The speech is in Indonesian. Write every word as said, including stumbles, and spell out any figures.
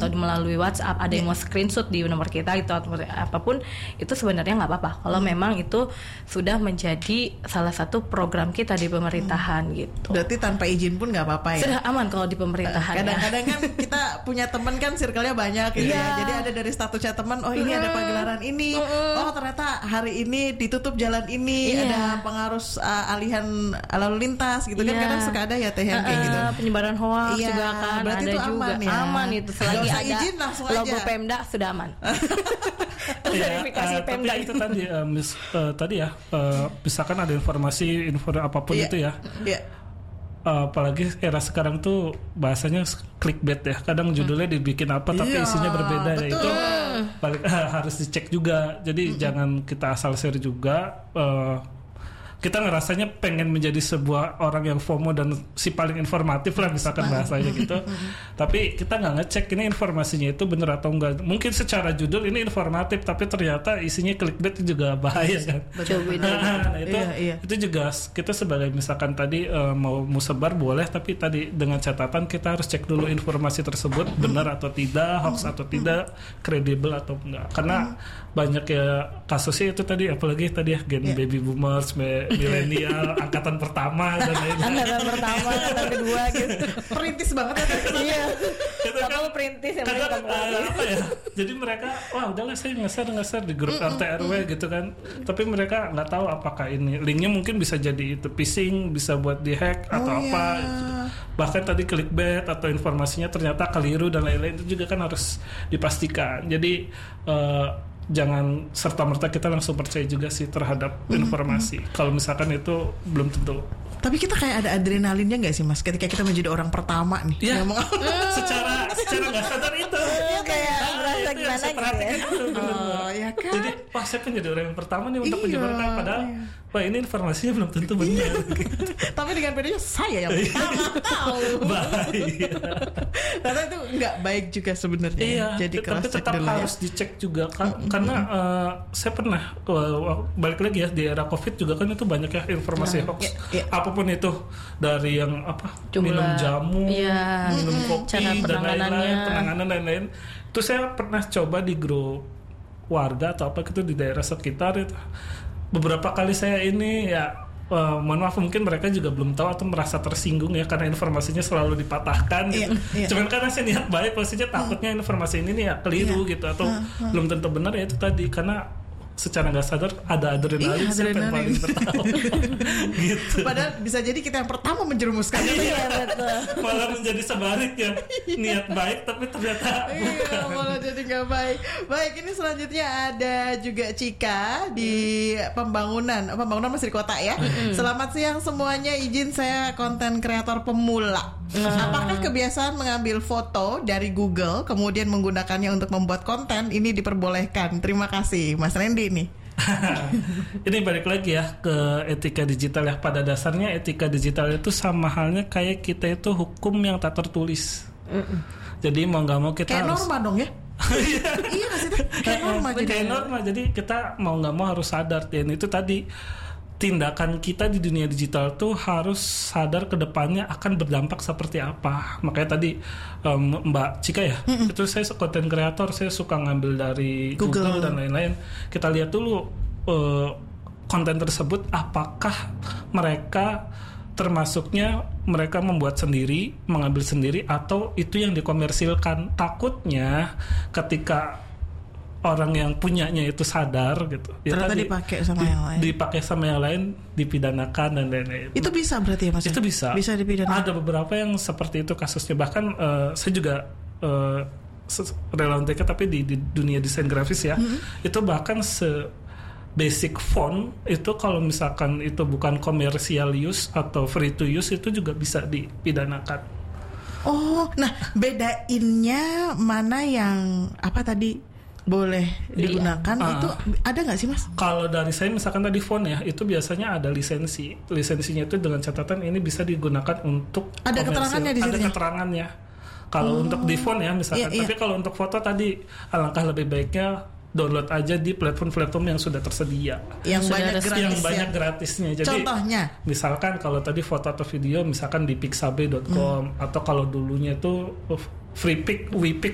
atau melalui WhatsApp, ada yang mau screenshot di nomor kita itu atau apapun, itu sebenarnya nggak apa-apa kalau hmm. memang itu sudah menjadi salah satu program kita di pemerintahan hmm. gitu. Berarti tanpa izin pun nggak apa-apa ya? Sudah aman kalau di pemerintahan. Kadang-kadang kan kita punya teman kan circle-nya banyak gitu yeah. ya. Jadi ada dari statusnya teman, oh ini hmm. ada pagelaran ini, hmm. oh ternyata hari ini ditutup jalan ini, yeah. ada pengarus uh, alihan lalu lintas gitu yeah. kan, kadang suka ada ya teh yang uh, kayak gitu. Penyebaran hoax yeah. juga kan, berarti ada itu juga aman, ya? Aman itu selagi ada izin, logo aja. Pemda sudah aman. Verifikasi ya, uh, Pemda tapi itu tadi uh, mis, uh, tadi ya uh, misalkan ada informasi info apapun yeah. itu ya yeah. uh, apalagi era sekarang tuh bahasanya clickbait ya, kadang judulnya dibikin apa tapi yeah, isinya berbeda ya, itu balik, uh, harus dicek juga. Jadi mm-hmm. jangan kita asal share juga. uh, Kita ngerasanya pengen menjadi sebuah orang yang FOMO dan si paling informatif lah misalkan bahasanya gitu. Tapi kita nggak ngecek ini informasinya itu benar atau enggak. Mungkin secara judul ini informatif tapi ternyata isinya clickbait juga bahaya kan. Nah, itu iya, iya. itu juga kita sebagai misalkan tadi uh, mau mau sebar boleh, tapi tadi dengan catatan kita harus cek dulu informasi tersebut benar atau tidak, hoax atau tidak, kredibel atau enggak. Karena banyak ya kasusnya itu tadi, apalagi tadi ya gen yeah. baby boomers, milenial, angkatan pertama dan lain-lain. Angkatan pertama, angkatan kedua gitu. Perintis banget ya. Iya. Kalau perintis yang mereka uh, apa ya? Jadi mereka, wah udahlah saya nge-share di grup R T R W gitu kan. Tapi mereka nggak tahu apakah ini linknya mungkin bisa jadi itu phishing, bisa buat dihack atau oh, apa. Yeah. Gitu. Bahkan tadi clickbait atau informasinya ternyata keliru dan lain-lain, itu juga kan harus dipastikan. Jadi uh, jangan serta-merta kita langsung percaya juga sih terhadap mm-hmm. informasi. Kalau misalkan itu belum tentu. Tapi kita kayak ada adrenalinnya nggak sih Mas ketika kita menjadi orang pertama nih? Ya, ngomong secara secara nggak sadar itu. Ya, kayak merasa gimana gitu ya. Oh ya kan. Jadi pas saya penjadi orang yang pertama nih untuk menyebarkan, padahal iya. wah ini informasinya belum tentu benar. Tapi dengan bedanya saya yang pertama tahu. Baik. Karena itu nggak baik juga sebenarnya. Iya. Jadi tapi tetap dulu harus ya. dicek juga kan, mm-hmm. karena uh, saya pernah uh, balik lagi ya di era COVID juga kan itu banyak ya informasi nah, hoax. Iya, iya. Apapun itu dari yang apa Jumlah, minum jamu, iya, minum kopi dan lain-lain, penanganan lain-lain. Itu saya pernah coba di grup warga atau apa gitu di daerah sekitar itu. Beberapa kali saya ini ya uh, mohon maaf mungkin mereka juga belum tahu atau merasa tersinggung ya karena informasinya selalu dipatahkan gitu. Iya, iya. Cuman karena saya niat baik, maksudnya takutnya informasi ini nih ya keliru iya. gitu atau uh, uh. belum tentu benar, ya itu tadi karena secara nggak sadar ada adrenalin, iya, siapa yang paling pertama gitu. Padahal bisa jadi kita yang pertama menjerumuskan. Iya betul. Malah menjadi sebaliknya, niat baik tapi ternyata iya, malah jadi nggak baik. Baik, ini selanjutnya ada juga Cika di pembangunan. Pembangunan masih di kota ya. Mm-hmm. Selamat siang semuanya, izin saya konten kreator pemula. Mm. Apakah kebiasaan mengambil foto dari Google kemudian menggunakannya untuk membuat konten ini diperbolehkan? Terima kasih, Mas Randy nih. Ini balik lagi ya ke etika digital ya. Pada dasarnya etika digital itu sama halnya kayak kita itu hukum yang tak tertulis. Mm-mm. Jadi mau nggak mau kita kayak harus norma dong ya. Iya nggak sih, kayak norma jadi kayak norma. Jadi kita mau nggak mau harus sadar, dan itu tadi tindakan kita di dunia digital tuh harus sadar ke depannya akan berdampak seperti apa. Makanya tadi um, Mbak Cika ya, mm-hmm. itu saya konten kreator, saya suka ngambil dari Google, Google dan lain-lain. Kita lihat dulu uh, konten tersebut apakah mereka termasuknya mereka membuat sendiri, mengambil sendiri, atau itu yang dikomersilkan. Takutnya ketika orang yang punyanya itu sadar gitu, ternyata ya, dipakai sama di, yang lain, dipakai sama yang lain, dipidanakan dan lain-lain. Itu bisa berarti ya Mas? Itu bisa. Bisa dipidanakan. Ada beberapa yang seperti itu kasusnya. Bahkan uh, saya juga uh, relawan T K tapi di, di dunia desain grafis ya, mm-hmm. itu bahkan se basic font itu kalau misalkan itu bukan commercial use atau free to use itu juga bisa dipidanakan. Oh, nah bedainnya mana yang apa tadi? Boleh digunakan, iya. Itu uh, ada nggak sih Mas? Kalau dari saya misalkan tadi font ya, itu biasanya ada lisensi. Lisensinya itu dengan catatan ini bisa digunakan untuk ada komersil. Keterangannya di sini. Ada keterangannya. Kalau oh. untuk di font ya misalkan, iya, tapi iya. kalau untuk foto tadi alangkah lebih baiknya download aja di platform-platform yang sudah tersedia. Yang sudah banyak gratis. Yang banyak ya? gratisnya. Jadi contohnya, misalkan kalau tadi foto atau video misalkan di pixabay dot com hmm. atau kalau dulunya itu Freepik, Wepik